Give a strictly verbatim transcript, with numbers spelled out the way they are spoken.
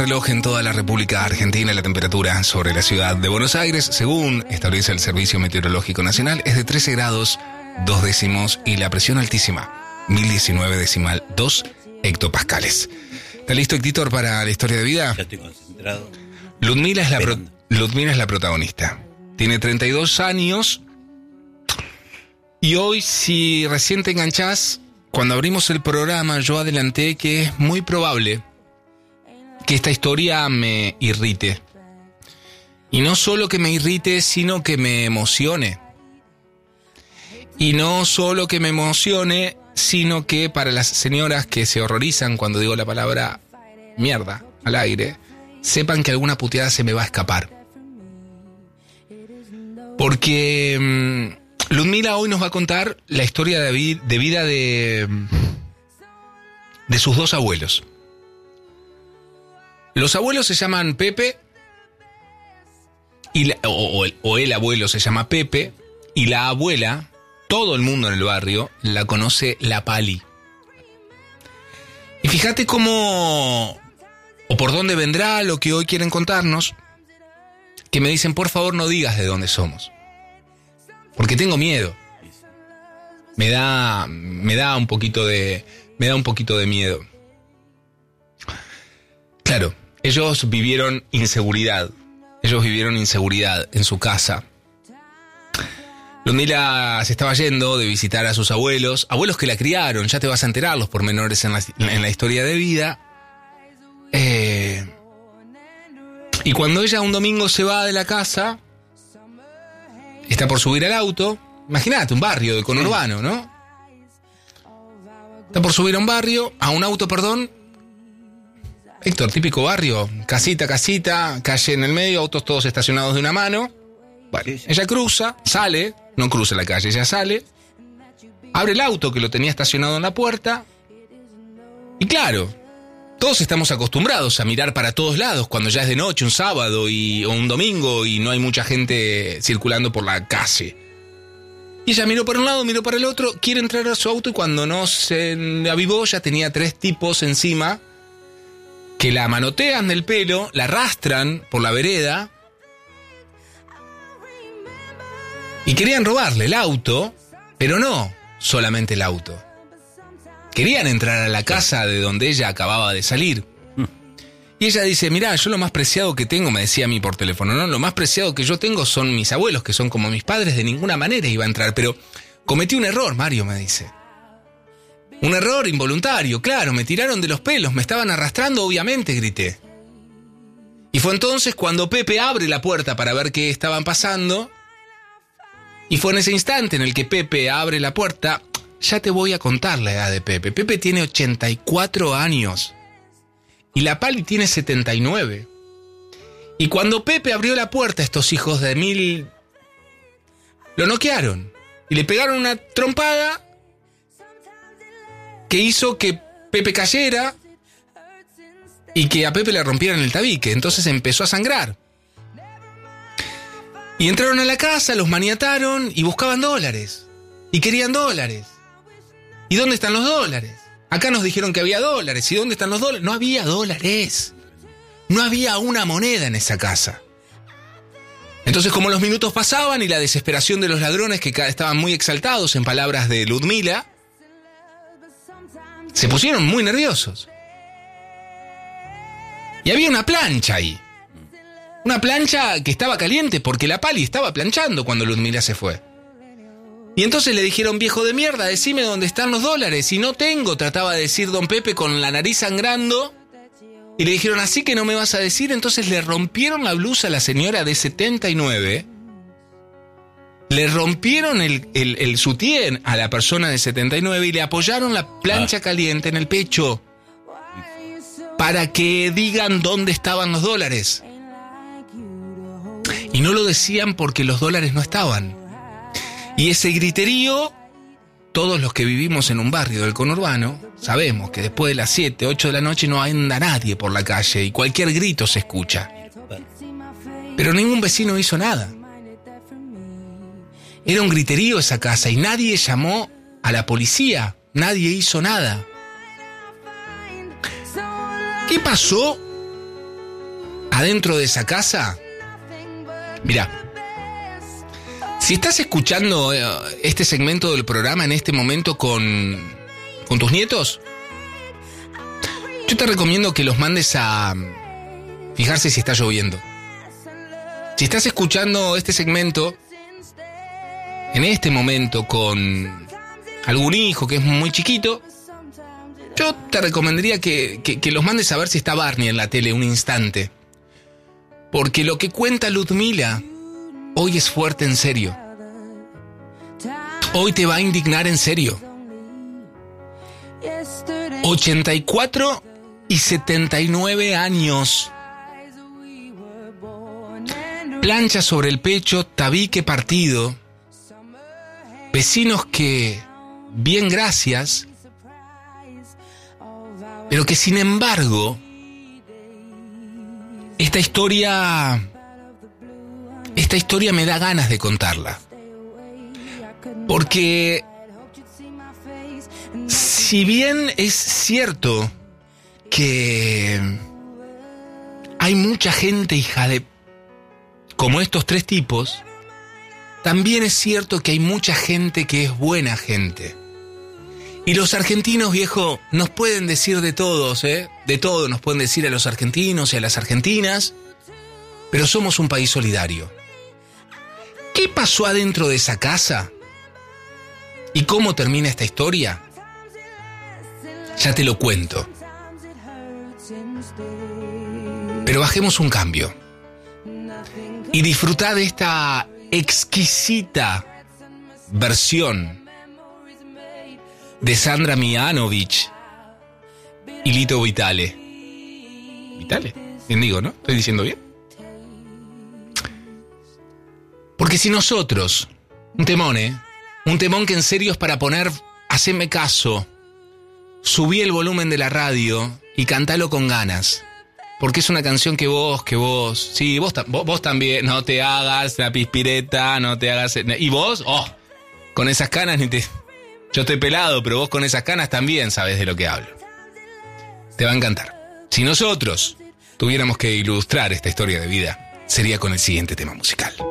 Reloj en toda la República Argentina. La temperatura sobre la ciudad de Buenos Aires, según establece el Servicio Meteorológico Nacional, es de trece grados dos décimos y la presión altísima, mil diecinueve decimal dos hectopascales. ¿Está listo, Héctor, para la historia de vida? Ya estoy concentrado. Ludmila es la, pro- Ludmila es la protagonista. Tiene treinta y dos años y hoy, si recién te enganchás, cuando abrimos el programa yo adelanté que es muy probable que esta historia me irrite. Y no solo que me irrite, sino que me emocione. Y no solo que me emocione, sino que para las señoras que se horrorizan cuando digo la palabra mierda al aire, sepan que alguna puteada se me va a escapar. Porque mmm, Ludmila hoy nos va a contar la historia de, vi- de vida de, de sus dos abuelos. Los abuelos se llaman Pepe, y la, o, o, el, o el abuelo se llama Pepe, y la abuela, todo el mundo en el barrio, la conoce la Pali. Y fíjate cómo, o por dónde vendrá lo que hoy quieren contarnos, que me dicen, por favor no digas de dónde somos, porque tengo miedo. Me da, me da un poquito de, me da un poquito de miedo. Claro, ellos vivieron inseguridad. Ellos vivieron inseguridad en su casa. Ludmila se estaba yendo de visitar a sus abuelos, abuelos que la criaron, ya te vas a enterar los pormenores en la, en la historia de vida. Eh, y cuando ella un domingo se va de la casa, está por subir al auto, imagínate, un barrio de conurbano, ¿no? Está por subir a un barrio, a un auto, perdón. Héctor, típico barrio, casita, casita, calle en el medio, autos todos estacionados de una mano. Bueno, sí, sí. Ella cruza, sale, no cruza la calle, ella sale, abre el auto que lo tenía estacionado en la puerta. Y claro, todos estamos acostumbrados a mirar para todos lados cuando ya es de noche, un sábado y, o un domingo y no hay mucha gente circulando por la calle. Y ella miró para un lado, miró para el otro, quiere entrar a su auto y cuando no se avivó ya tenía tres tipos encima que la manotean del pelo, la arrastran por la vereda y querían robarle el auto, pero no solamente el auto. Querían entrar a la casa de donde ella acababa de salir. Y ella dice, mirá, yo lo más preciado que tengo, me decía a mí por teléfono, ¿no? Lo más preciado que yo tengo son mis abuelos, que son como mis padres, de ninguna manera iba a entrar, pero cometí un error, Mario, me dice. Un error involuntario, claro, me tiraron de los pelos, me estaban arrastrando, obviamente, grité. Y fue entonces cuando Pepe abre la puerta para ver qué estaban pasando, y fue en ese instante en el que Pepe abre la puerta, ya te voy a contar la edad de Pepe. Pepe tiene ochenta y cuatro años, y la Pali tiene setenta y nueve. Y cuando Pepe abrió la puerta, estos hijos de mil lo noquearon, y le pegaron una trompada que hizo que Pepe cayera y que a Pepe le rompieran el tabique. Entonces empezó a sangrar. Y entraron a la casa, los maniataron y buscaban dólares. Y querían dólares. ¿Y dónde están los dólares? Acá nos dijeron que había dólares. ¿Y dónde están los dólares? No había dólares. No había una moneda en esa casa. Entonces, como los minutos pasaban y la desesperación de los ladrones, que estaban muy exaltados, en palabras de Ludmila, se pusieron muy nerviosos. Y había una plancha ahí. Una plancha que estaba caliente porque la Pali estaba planchando cuando Ludmila se fue. Y entonces le dijeron, viejo de mierda, decime dónde están los dólares. Y no tengo, trataba de decir don Pepe con la nariz sangrando. Y le dijeron, así que no me vas a decir. Entonces le rompieron la blusa a la señora de setenta y nueve. Le rompieron el, el, el sutién a la persona de setenta y nueve y le apoyaron la plancha ah. caliente en el pecho para que digan dónde estaban los dólares. Y no lo decían porque los dólares no estaban. Y ese griterío, todos los que vivimos en un barrio del conurbano, sabemos que después de las siete, ocho de la noche no anda nadie por la calle y cualquier grito se escucha. Pero ningún vecino hizo nada. Era un griterío esa casa y nadie llamó a la policía, nadie hizo nada. ¿Qué pasó adentro de esa casa? Mirá, si estás escuchando este segmento del programa en este momento con, con tus nietos, yo te recomiendo que los mandes a fijarse si está lloviendo. Si estás escuchando este segmento en este momento con algún hijo que es muy chiquito, yo te recomendaría que, que, que los mandes a ver si está Barney en la tele un instante. Porque lo que cuenta Ludmila hoy es fuerte en serio. Hoy te va a indignar en serio. ochenta y cuatro y setenta y nueve años. Plancha sobre el pecho, tabique partido. Vecinos que, bien gracias, pero que sin embargo, esta historia, esta historia me da ganas de contarla. Porque, si bien es cierto que hay mucha gente hija de, como estos tres tipos, también es cierto que hay mucha gente que es buena gente. Y los argentinos, viejo, nos pueden decir de todos, ¿eh? De todo nos pueden decir a los argentinos y a las argentinas, pero somos un país solidario. ¿Qué pasó adentro de esa casa? ¿Y cómo termina esta historia? Ya te lo cuento. Pero bajemos un cambio y disfrutá de esta exquisita versión de Sandra Mianovich y Lito Vitale. ¿Vitale? Bien digo, ¿no? ¿Estoy diciendo bien? Porque si nosotros, un temón, ¿eh? Un temón que en serio es para poner, haceme caso, subí el volumen de la radio y cantalo con ganas. Porque es una canción que vos, que vos, sí, vos, vos, vos también, no te hagas la pispireta, no te hagas... Y vos, oh, con esas canas ni te... Yo estoy pelado, pero vos con esas canas también sabés de lo que hablo. Te va a encantar. Si nosotros tuviéramos que ilustrar esta historia de vida, sería con el siguiente tema musical.